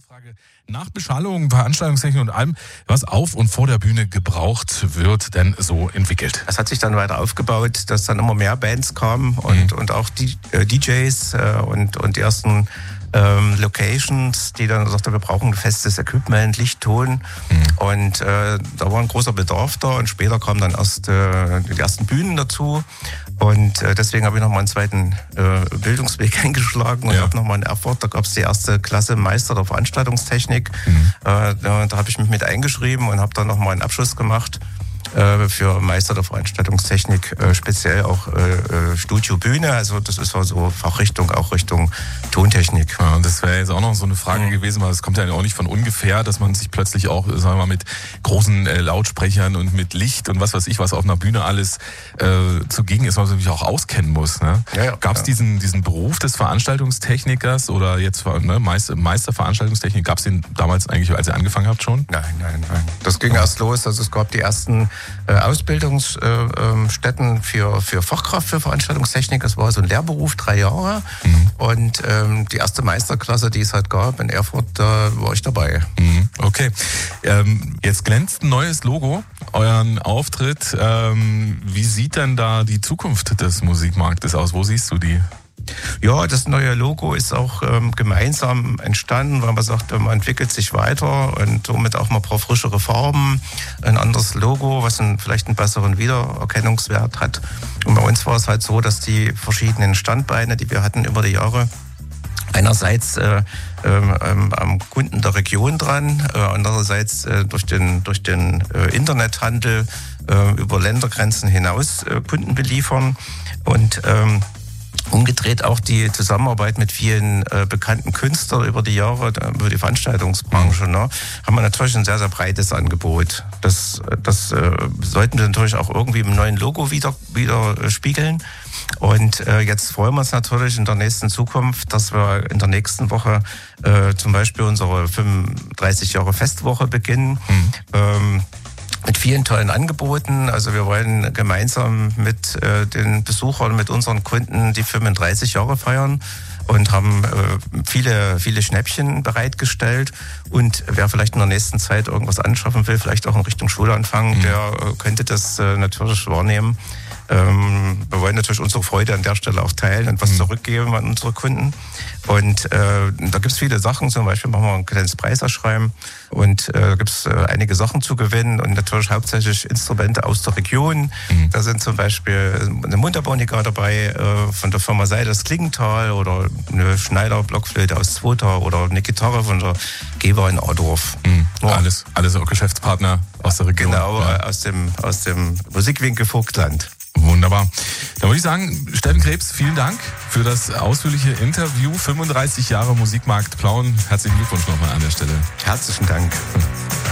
Frage nach Beschallung, Veranstaltungstechnik und allem, was auf und vor der Bühne gebraucht wird, denn so entwickelt. Es hat sich dann weiter aufgebaut, dass dann immer mehr Bands kamen und auch die DJs und die ersten Locations, die dann sagten, wir brauchen festes Equipment, Licht, Ton. Und da war ein großer Bedarf da und später kamen dann erst die ersten Bühnen dazu. Und deswegen habe ich nochmal einen zweiten Bildungsweg eingeschlagen und habe nochmal in Erfurt, da gab es die erste Klasse Meister der Veranstaltungstechnik. Da habe ich mich mit eingeschrieben und habe dann nochmal einen Abschluss gemacht für Meister der Veranstaltungstechnik, speziell auch Studio Bühne, also das ist so Fachrichtung, auch Richtung Tontechnik. Ja, und das wäre jetzt auch noch so eine Frage gewesen, weil es kommt ja auch nicht von ungefähr, dass man sich plötzlich auch, sagen wir mal, mit großen Lautsprechern und mit Licht und was weiß ich, was auf einer Bühne alles zugegen ist, was man sich auch auskennen muss. Ne? Ja, gab es diesen Beruf des Veranstaltungstechnikers oder jetzt Meister Veranstaltungstechnik, gab es den damals eigentlich, als ihr angefangen habt schon? Nein. Das ging erst los, also es gab die ersten Ausbildungsstätten für Fachkraft für Veranstaltungstechnik. Das war so ein Lehrberuf, 3 Jahre. Und die erste Meisterklasse, die es halt gab in Erfurt, da war ich dabei. Okay. Jetzt glänzt ein neues Logo, euren Auftritt. Wie sieht denn da die Zukunft des Musikmarktes aus? Wo siehst du die? Ja, das neue Logo ist auch gemeinsam entstanden, weil man sagt, man entwickelt sich weiter und somit auch mal ein paar frischere Farben, ein anderes Logo, was vielleicht einen besseren Wiedererkennungswert hat. Und bei uns war es halt so, dass die verschiedenen Standbeine, die wir hatten über die Jahre, einerseits am Kunden der Region dran, andererseits durch den Internethandel über Ländergrenzen hinaus Kunden beliefern und umgedreht auch die Zusammenarbeit mit vielen bekannten Künstlern über die Jahre, über die Veranstaltungsbranche, ne, haben wir natürlich ein sehr, sehr breites Angebot. Das sollten wir natürlich auch irgendwie im neuen Logo wieder spiegeln. Und jetzt freuen wir uns natürlich in der nächsten Zukunft, dass wir in der nächsten Woche zum Beispiel unsere 35 Jahre Festwoche beginnen. Mit vielen tollen Angeboten. Also wir wollen gemeinsam mit den Besuchern, mit unseren Kunden die 35 Jahre feiern und haben viele Schnäppchen bereitgestellt. Und wer vielleicht in der nächsten Zeit irgendwas anschaffen will, vielleicht auch in Richtung Schulanfang, der könnte das natürlich wahrnehmen. Wir wollen natürlich unsere Freude an der Stelle auch teilen und was zurückgeben an unsere Kunden. Und da gibt es viele Sachen, zum Beispiel machen wir ein kleines Preisausschreiben und da gibt es einige Sachen zu gewinnen und natürlich hauptsächlich Instrumente aus der Region. Da sind zum Beispiel eine Mundharmonika dabei von der Firma Seiders Klingenthal oder eine Schneider Blockflöte aus Zwota oder eine Gitarre von der Geber in Adorf. Alles auch Geschäftspartner aus der Region. Genau, aus dem Musikwinkel Vogtland. Wunderbar. Dann würde ich sagen, Steffen Krebs, vielen Dank für das ausführliche Interview. 35 Jahre Musikmarkt Plauen. Herzlichen Glückwunsch nochmal an der Stelle. Herzlichen Dank.